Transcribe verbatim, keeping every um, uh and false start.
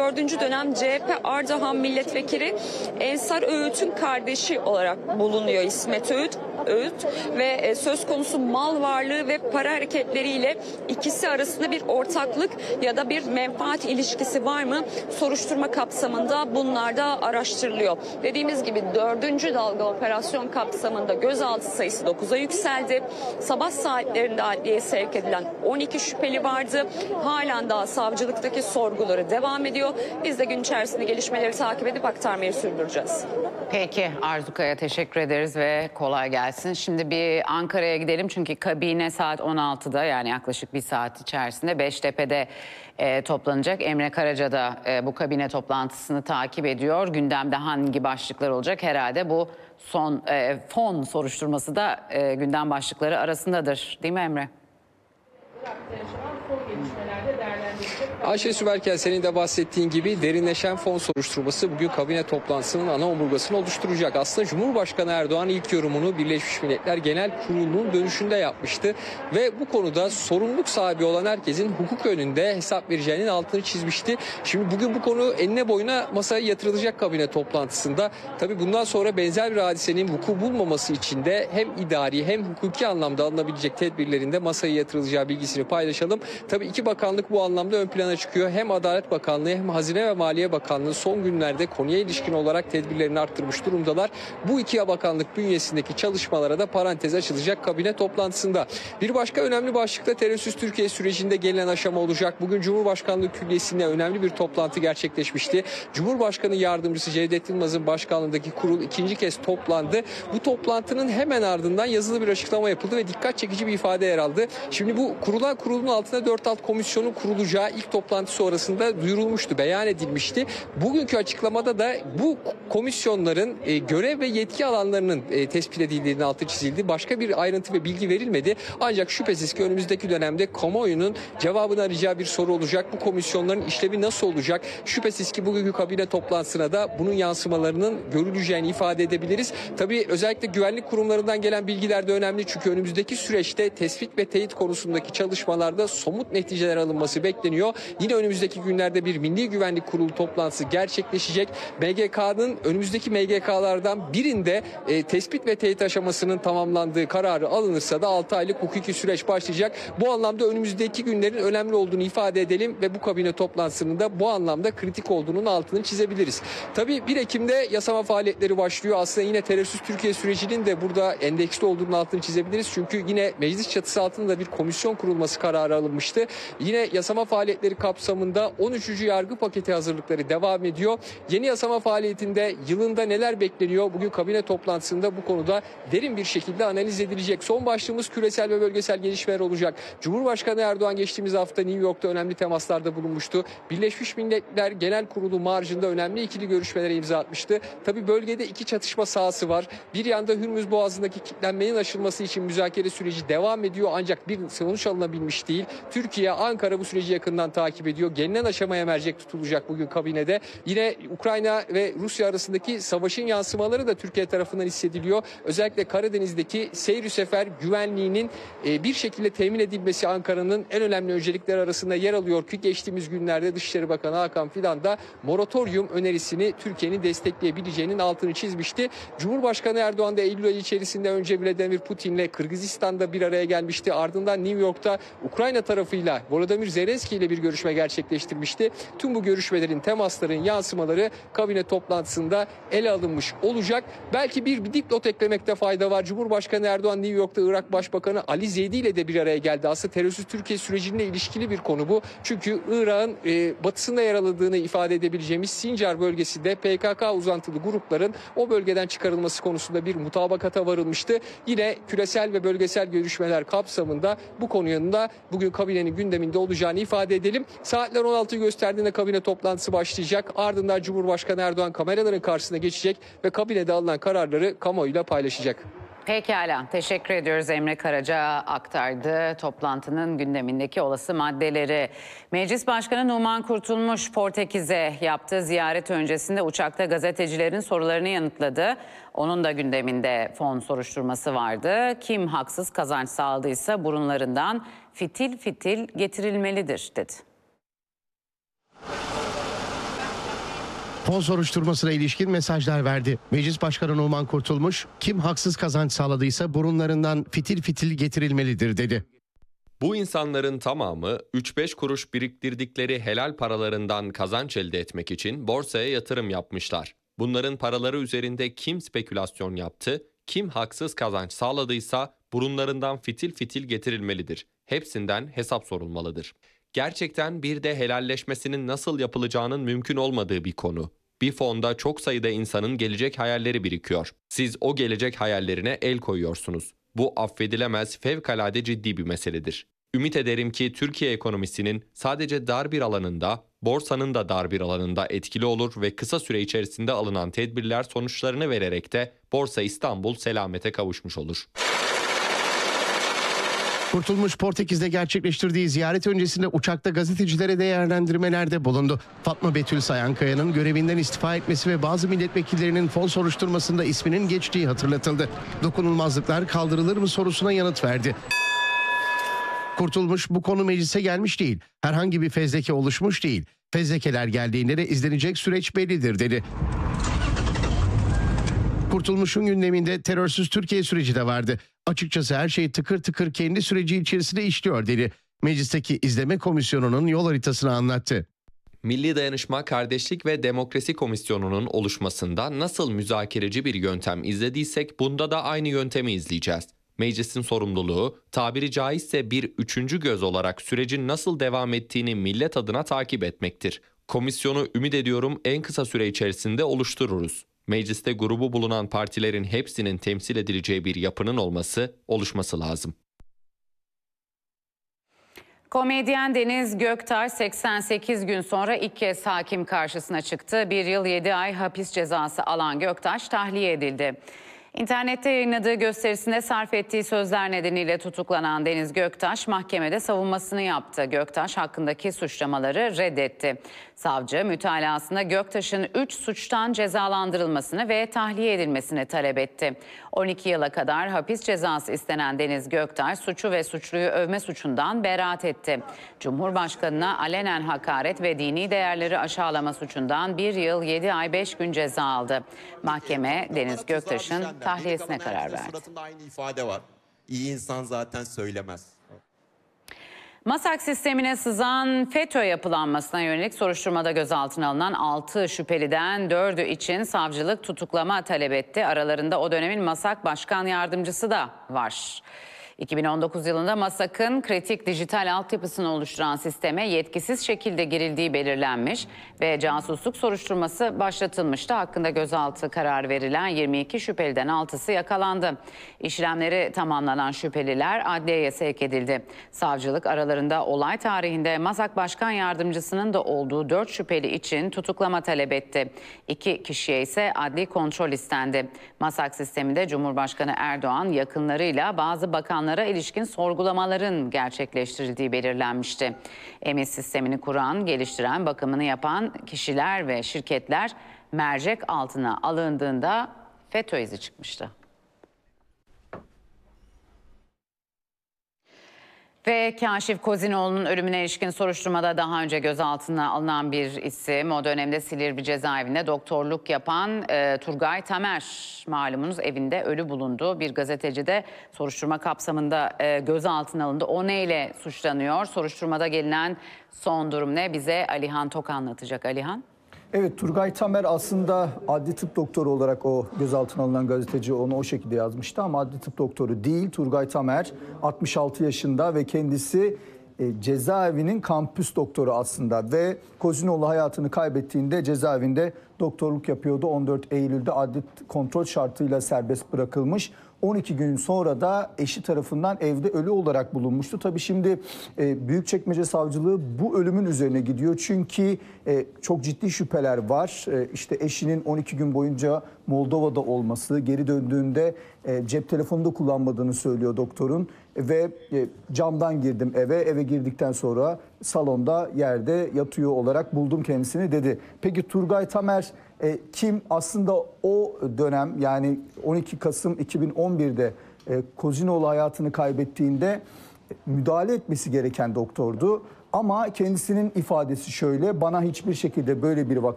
dördüncü dönem C H P Ardahan Milletvekili Ensar Öğüt'ün kardeşi olarak bulunuyor İsmet Öğüt. Öğüt ve söz konusu mal varlığı ve para hareketleriyle ikisi arasında bir ortaklık ya da bir menfaat ilişkisi var mı? Soruşturma kapsamında bunlar da araştırılıyor. Dediğimiz gibi dördüncü dalga operasyon kapsamında gözaltı sayısı dokuza yükseldi. Sabah saatlerinde adliyeye sevk edilen on iki şüpheli vardı. Halen daha savcılıktaki sorguları devam ediyor. Biz de gün içerisinde gelişmeleri takip edip aktarmayı sürdüreceğiz. Peki Arzu Kaya, teşekkür ederiz ve kolay gelsin. Şimdi bir Ankara'ya gidelim çünkü kabine saat on altıda, yani yaklaşık bir saat içerisinde Beştepe'de e, toplanacak. Emre Karaca da e, bu kabine toplantısını takip ediyor. Gündemde hangi başlıklar olacak? Herhalde bu son e, fon soruşturması da e, gündem başlıkları arasındadır. Değil mi Emre? Ayşe Sümerken, senin de bahsettiğin gibi derinleşen fon soruşturması bugün kabine toplantısının ana omurgasını oluşturacak. Aslında Cumhurbaşkanı Erdoğan ilk yorumunu Birleşmiş Milletler Genel Kurulu'nun dönüşünde yapmıştı. Ve bu konuda sorumluluk sahibi olan herkesin hukuk önünde hesap vereceğinin altını çizmişti. Şimdi bugün bu konu enine boyuna masaya yatırılacak kabine toplantısında. Tabii bundan sonra benzer bir hadisenin vuku bulmaması için de hem idari hem hukuki anlamda alınabilecek tedbirlerinde masaya yatırılacağı bilgisini paylaşalım. Tabii iki bakanlık bu anlamda ön plana çıkıyor. Hem Adalet Bakanlığı hem Hazine ve Maliye Bakanlığı son günlerde konuya ilişkin olarak tedbirlerini arttırmış durumdalar. Bu iki bakanlık bünyesindeki çalışmalara da parantez açılacak kabine toplantısında. Bir başka önemli başlıkta terörsüz Türkiye sürecinde gelinen aşama olacak. Bugün Cumhurbaşkanlığı Külliyesi'nde önemli bir toplantı gerçekleşmişti. Cumhurbaşkanı Yardımcısı Cevdet Yılmaz'ın başkanlığındaki kurul ikinci kez toplandı. Bu toplantının hemen ardından yazılı bir açıklama yapıldı ve dikkat çekici bir ifade yer aldı. Şimdi bu kurulan kurulun altında dört alt komisyonun kurulacağı ilk toplantı sonrasında duyurulmuştu, beyan edilmişti. Bugünkü açıklamada da bu komisyonların e, görev ve yetki alanlarının e, tespit edildiğinin altı çizildi. Başka bir ayrıntı ve bilgi verilmedi. Ancak şüphesiz ki önümüzdeki dönemde kamuoyunun cevabını arayacağı bir soru olacak. Bu komisyonların işlevi nasıl olacak? Şüphesiz ki bugünkü kabine toplantısına da bunun yansımalarının görüleceğini ifade edebiliriz. Tabii özellikle güvenlik kurumlarından gelen bilgiler de önemli. Çünkü önümüzdeki süreçte tespit ve teyit konusundaki çalışmalarda somut neticeler alınması bekleniyor. Yine önümüzdeki günlerde bir Milli Güvenlik Kurulu toplantısı gerçekleşecek. M G K'nın önümüzdeki M G K'lardan birinde e, tespit ve teyit aşamasının tamamlandığı kararı alınırsa da altı aylık hukuki süreç başlayacak. Bu anlamda önümüzdeki günlerin önemli olduğunu ifade edelim ve bu kabine toplantısının da bu anlamda kritik olduğunun altını çizebiliriz. Tabii bir Ekim'de yasama faaliyetleri başlıyor. Aslında yine terörsüz Türkiye sürecinin de burada endeksli olduğunun altını çizebiliriz. Çünkü yine meclis çatısı altında bir komisyon kurulması kararı alınmıştı. Yine yasama faaliyetleri kapsamında on üçüncü yargı paketi hazırlıkları devam ediyor. Yeni yasama faaliyetinde yılında neler bekleniyor? Bugün kabine toplantısında bu konuda derin bir şekilde analiz edilecek. Son başlığımız küresel ve bölgesel gelişmeler olacak. Cumhurbaşkanı Erdoğan geçtiğimiz hafta New York'ta önemli temaslarda bulunmuştu. Birleşmiş Milletler Genel Kurulu marjında önemli ikili görüşmelere imza atmıştı. Tabii bölgede iki çatışma sahası var. Bir yanda Hürmüz Boğazı'ndaki kilitlenmenin aşılması için müzakere süreci devam ediyor ancak bir sonuç alınabilmiş değil. Türkiye, Ankara bu süreci yakından takip ediyor. Gelinen aşamaya mercek tutulacak bugün kabinede. Yine Ukrayna ve Rusya arasındaki savaşın yansımaları da Türkiye tarafından hissediliyor. Özellikle Karadeniz'deki seyri sefer güvenliğinin bir şekilde temin edilmesi Ankara'nın en önemli öncelikleri arasında yer alıyor ki geçtiğimiz günlerde Dışişleri Bakanı Hakan Fidan da moratorium önerisini Türkiye'nin destekleyebileceğinin altını çizmişti. Cumhurbaşkanı Erdoğan da Eylül ayı içerisinde önce Vladimir Putin'le Kırgızistan'da bir araya gelmişti. Ardından New York'ta Ukrayna tarafıyla Volodymyr Zelenski ile bir görüşme gerçekleştirmişti. Tüm bu görüşmelerin, temasların yansımaları kabine toplantısında ele alınmış olacak. Belki bir, bir dipnot eklemekte fayda var. Cumhurbaşkanı Erdoğan New York'ta Irak Başbakanı Ali Zeydi ile de bir araya geldi. Aslında terörsüz Türkiye sürecine ilişkili bir konu bu. Çünkü Irak'ın e, batısında yer alındığını ifade edebileceğimiz Sincar bölgesinde P K K uzantılı grupların o bölgeden çıkarılması konusunda bir mutabakata varılmıştı. Yine küresel ve bölgesel görüşmeler kapsamında bu konunun da bugün kabinenin gündeminde olacağını ifade edelim. Saatler on altıyı gösterdiğinde kabine toplantısı başlayacak. Ardından Cumhurbaşkanı Erdoğan kameraların karşısına geçecek ve kabinede alınan kararları kamuoyuyla paylaşacak. Pekala, teşekkür ediyoruz. Emre Karaca aktardı toplantının gündemindeki olası maddeleri. Meclis Başkanı Numan Kurtulmuş Portekiz'e yaptığı ziyaret öncesinde uçakta gazetecilerin sorularını yanıtladı. Onun da gündeminde fon soruşturması vardı. Kim haksız kazanç sağladıysa burunlarından fitil fitil getirilmelidir dedi. Fon soruşturmasına ilişkin mesajlar verdi. Meclis Başkanı Numan Kurtulmuş, kim haksız kazanç sağladıysa burunlarından fitil fitil getirilmelidir dedi. Bu insanların tamamı üç beş kuruş biriktirdikleri helal paralarından kazanç elde etmek için borsaya yatırım yapmışlar. Bunların paraları üzerinde kim spekülasyon yaptı, kim haksız kazanç sağladıysa burunlarından fitil fitil getirilmelidir. Hepsinden hesap sorulmalıdır. Gerçekten bir de helalleşmesinin nasıl yapılacağının mümkün olmadığı bir konu. Bir fonda çok sayıda insanın gelecek hayalleri birikiyor. Siz o gelecek hayallerine el koyuyorsunuz. Bu affedilemez, fevkalade ciddi bir meseledir. Ümit ederim ki Türkiye ekonomisinin sadece dar bir alanında, borsanın da dar bir alanında etkili olur ve kısa süre içerisinde alınan tedbirler sonuçlarını vererek de Borsa İstanbul selamete kavuşmuş olur. Kurtulmuş Portekiz'de gerçekleştirdiği ziyaret öncesinde uçakta gazetecilere değerlendirmelerde bulundu. Fatma Betül Sayankaya'nın görevinden istifa etmesi ve bazı milletvekillerinin fon soruşturmasında isminin geçtiği hatırlatıldı. Dokunulmazlıklar kaldırılır mı sorusuna yanıt verdi. Kurtulmuş bu konu meclise gelmiş değil. Herhangi bir fezleke oluşmuş değil. Fezlekeler geldiğinde de izlenecek süreç bellidir dedi. Kurtulmuş'un gündeminde terörsüz Türkiye süreci de vardı. Açıkçası her şey tıkır tıkır kendi süreci içerisinde işliyor dedi. Meclisteki izleme komisyonunun yol haritasını anlattı. Milli Dayanışma, Kardeşlik ve Demokrasi Komisyonu'nun oluşmasında nasıl müzakereci bir yöntem izlediysek bunda da aynı yöntemi izleyeceğiz. Meclisin sorumluluğu, tabiri caizse bir üçüncü göz olarak sürecin nasıl devam ettiğini millet adına takip etmektir. Komisyonu ümit ediyorum en kısa süre içerisinde oluştururuz. Mecliste grubu bulunan partilerin hepsinin temsil edileceği bir yapının olması, oluşması lazım. Komedyen Deniz Göktaş seksen sekiz gün sonra ilk kez hakim karşısına çıktı. Bir yıl yedi ay hapis cezası alan Göktaş tahliye edildi. İnternette yayınladığı gösterisinde sarf ettiği sözler nedeniyle tutuklanan Deniz Göktaş mahkemede savunmasını yaptı. Göktaş hakkındaki suçlamaları reddetti. Savcı mütalasında Göktaş'ın üç suçtan cezalandırılmasını ve tahliye edilmesini talep etti. on iki yıla kadar hapis cezası istenen Deniz Göktaş suçu ve suçluyu övme suçundan beraat etti. Cumhurbaşkanına alenen hakaret ve dini değerleri aşağılama suçundan bir yıl yedi ay beş gün ceza aldı. Mahkeme Deniz Göktaş'ın tahliyesine karar verdi. Suratında aynı ifade var. İyi insan zaten söylemez. MASAK sistemine sızan FETÖ yapılanmasına yönelik soruşturmada gözaltına alınan altı şüpheliden dördü için savcılık tutuklama talep etti. Aralarında o dönemin MASAK Başkan Yardımcısı da var. iki bin on dokuz yılında MASAK'ın kritik dijital altyapısını oluşturan sisteme yetkisiz şekilde girildiği belirlenmiş ve casusluk soruşturması başlatılmıştı. Hakkında gözaltı kararı verilen yirmi iki şüpheliden altısı yakalandı. İşlemleri tamamlanan şüpheliler adliyeye sevk edildi. Savcılık aralarında olay tarihinde MASAK Başkan Yardımcısının da olduğu dört şüpheli için tutuklama talep etti. İki kişiye ise adli kontrol istendi. MASAK sisteminde Cumhurbaşkanı Erdoğan yakınlarıyla bazı bakanlar ilişkin sorgulamaların gerçekleştirildiği belirlenmişti. EMİS sistemini kuran, geliştiren, bakımını yapan kişiler ve şirketler mercek altına alındığında FETÖ izi çıkmıştı. Ve Kaşif Kozinoğlu'nun ölümüne ilişkin soruşturmada daha önce gözaltına alınan bir isim. O dönemde Silivri cezaevinde doktorluk yapan e, Turgay Tamer malumunuz evinde ölü bulundu. Bir gazeteci de soruşturma kapsamında e, gözaltına alındı. O neyle suçlanıyor? Soruşturmada gelinen son durum ne? Bize Alihan Tok anlatacak. Alihan. Evet, Turgay Tamer aslında adli tıp doktoru olarak o gözaltına alınan gazeteci onu o şekilde yazmıştı ama adli tıp doktoru değil. Turgay Tamer altmış altı yaşında ve kendisi e, cezaevinin kampüs doktoru aslında ve Kozinoğlu hayatını kaybettiğinde cezaevinde doktorluk yapıyordu. on dört Eylül'de adli kontrol şartıyla serbest bırakılmış. on iki gün sonra da eşi tarafından evde ölü olarak bulunmuştu. Tabii şimdi e, Büyükçekmece Savcılığı bu ölümün üzerine gidiyor. Çünkü e, çok ciddi şüpheler var. E, işte eşinin on iki gün boyunca Moldova'da olması, geri döndüğünde e, cep telefonu da kullanmadığını söylüyor doktorun. Ve e, camdan girdim eve, eve girdikten sonra salonda yerde yatıyor olarak buldum kendisini dedi. Peki Turgay Tamer e, kim? Aslında o dönem yani on iki Kasım iki bin on bir'de e, Kozinoğlu hayatını kaybettiğinde müdahale etmesi gereken doktordu. Ama kendisinin ifadesi şöyle: bana hiçbir şekilde böyle bir vaka